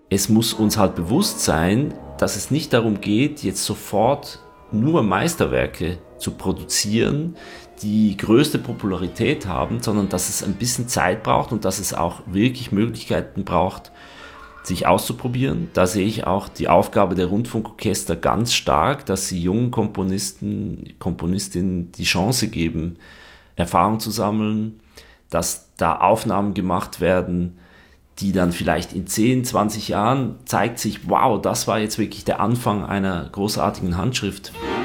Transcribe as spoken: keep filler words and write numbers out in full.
es muss uns halt bewusst sein, dass es nicht darum geht, jetzt sofort nur Meisterwerke zu produzieren, die größte Popularität haben, sondern dass es ein bisschen Zeit braucht und dass es auch wirklich Möglichkeiten braucht, sich auszuprobieren. Da sehe ich auch die Aufgabe der Rundfunkorchester ganz stark, dass sie jungen Komponisten, Komponistinnen die Chance geben, Erfahrung zu sammeln, dass da Aufnahmen gemacht werden, die dann vielleicht in zehn, zwanzig Jahren zeigt sich, wow, das war jetzt wirklich der Anfang einer großartigen Handschrift.